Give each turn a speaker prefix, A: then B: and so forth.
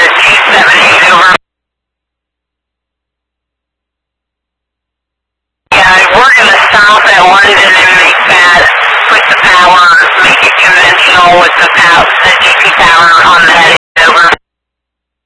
A: the 278 over. Yeah, we're going to stop at London and make that, put the power, make it conventional with the